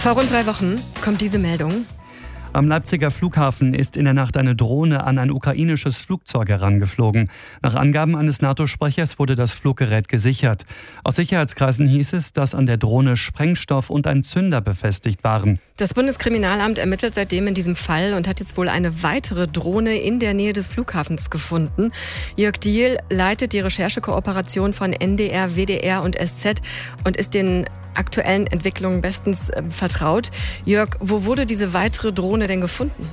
Vor rund 3 Wochen kommt diese Meldung. Am Leipziger Flughafen ist in der Nacht eine Drohne an ein ukrainisches Flugzeug herangeflogen. Nach Angaben eines NATO-Sprechers wurde das Fluggerät gesichert. Aus Sicherheitskreisen hieß es, dass an der Drohne Sprengstoff und ein Zünder befestigt waren. Das Bundeskriminalamt ermittelt seitdem in diesem Fall und hat jetzt wohl eine weitere Drohne in der Nähe des Flughafens gefunden. Jörg Diehl leitet die Recherchekooperation von NDR, WDR und SZ und ist den aktuellen Entwicklungen bestens vertraut. Jörg, wo wurde diese weitere Drohne denn gefunden?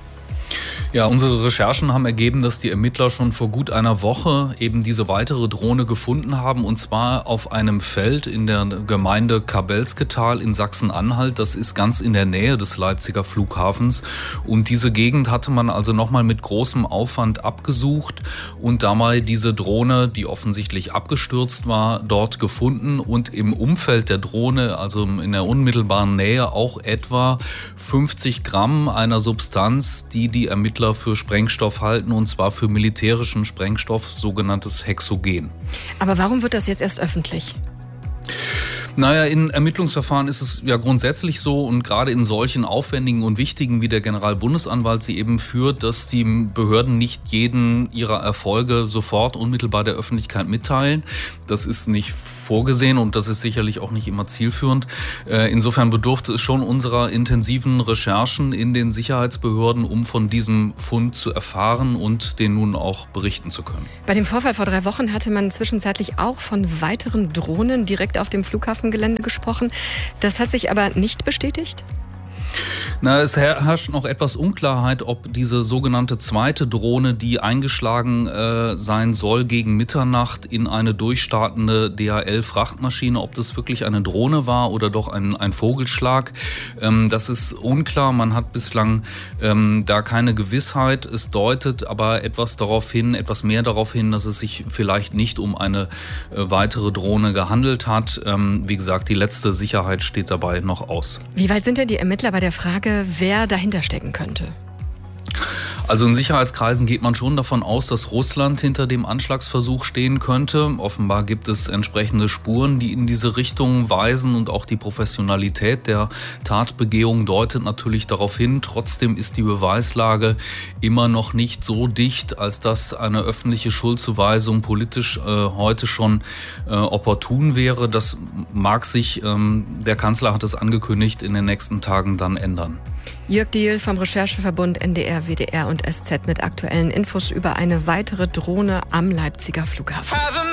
Ja, unsere Recherchen haben ergeben, dass die Ermittler schon vor gut einer Woche eben diese weitere Drohne gefunden haben, und zwar auf einem Feld in der Gemeinde Kabelsketal in Sachsen-Anhalt. Das ist ganz in der Nähe des Leipziger Flughafens, und diese Gegend hatte man also nochmal mit großem Aufwand abgesucht und dabei diese Drohne, die offensichtlich abgestürzt war, dort gefunden und im Umfeld der Drohne, also in der unmittelbaren Nähe, auch etwa 50 Gramm einer Substanz, die Ermittler für Sprengstoff halten, und zwar für militärischen Sprengstoff, sogenanntes Hexogen. Aber warum wird das jetzt erst öffentlich? Naja, in Ermittlungsverfahren ist es ja grundsätzlich so, und gerade in solchen aufwendigen und wichtigen, wie der Generalbundesanwalt sie eben führt, dass die Behörden nicht jeden ihrer Erfolge sofort unmittelbar der Öffentlichkeit mitteilen. Das ist nicht vorgesehen und das ist sicherlich auch nicht immer zielführend. Insofern bedurfte es schon unserer intensiven Recherchen in den Sicherheitsbehörden, um von diesem Fund zu erfahren und den nun auch berichten zu können. Bei dem Vorfall vor 3 Wochen hatte man zwischenzeitlich auch von weiteren Drohnen direkt auf dem Flughafengelände gesprochen. Das hat sich aber nicht bestätigt? Na, es herrscht noch etwas Unklarheit, ob diese sogenannte zweite Drohne, die eingeschlagen sein soll gegen Mitternacht in eine durchstartende DHL-Frachtmaschine, ob das wirklich eine Drohne war oder doch ein Vogelschlag. Das ist unklar. Man hat bislang da keine Gewissheit. Es deutet aber etwas mehr darauf hin, dass es sich vielleicht nicht um eine weitere Drohne gehandelt hat. Wie gesagt, die letzte Sicherheit steht dabei noch aus. Wie weit sind denn die Ermittler bei der Frage, wer dahinter stecken könnte? Also in Sicherheitskreisen geht man schon davon aus, dass Russland hinter dem Anschlagsversuch stehen könnte. Offenbar gibt es entsprechende Spuren, die in diese Richtung weisen, und auch die Professionalität der Tatbegehung deutet natürlich darauf hin. Trotzdem ist die Beweislage immer noch nicht so dicht, als dass eine öffentliche Schuldzuweisung politisch heute schon opportun wäre. Das mag sich, der Kanzler hat es angekündigt, in den nächsten Tagen dann ändern. Jörg Diehl vom Rechercheverbund NDR, WDR und SZ mit aktuellen Infos über eine weitere Drohne am Leipziger Flughafen.